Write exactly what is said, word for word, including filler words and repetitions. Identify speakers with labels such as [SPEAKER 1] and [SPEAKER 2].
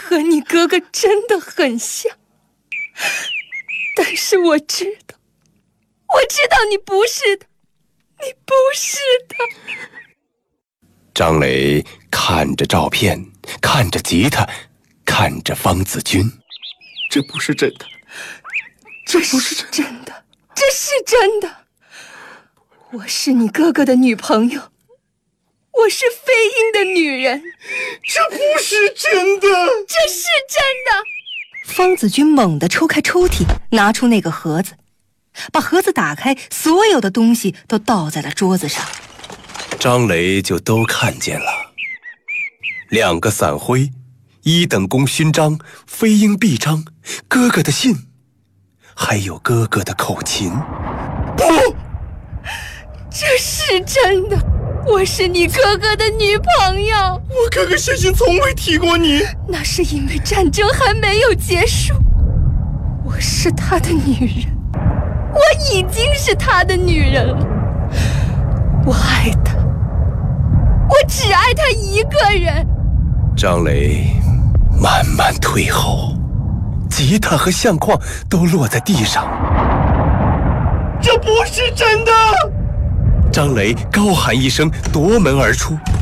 [SPEAKER 1] 和你哥哥真的很像，但是我知道，我知道你不是他，你不是他。
[SPEAKER 2] 张磊看着照片，看着吉他，看着方子君，
[SPEAKER 3] 这不是真的，
[SPEAKER 1] 这不是真的，这是真的。我是你哥哥的女朋友，我是飞鹰的女人。
[SPEAKER 3] 这不是真的，
[SPEAKER 1] 这是真的。方子君猛地抽开抽屉，拿出那个盒子，把盒子打开，所有的东西都倒在了桌子上。
[SPEAKER 2] 张磊就都看见了，两个伞徽，一等功勋章，飞鹰臂章，哥哥的信，还有哥哥的口琴。
[SPEAKER 3] 不，
[SPEAKER 1] 这是真的，我是你哥哥的女朋友。
[SPEAKER 3] 我哥哥写信从未提过你。
[SPEAKER 1] 那是因为战争还没有结束。我是他的女人，我已经是他的女人了。我爱他，我只爱他一个人。
[SPEAKER 2] 张磊慢慢退后，吉他和相框都落在地上。
[SPEAKER 3] 这不是真的！
[SPEAKER 2] 张磊高喊一声，夺门而出。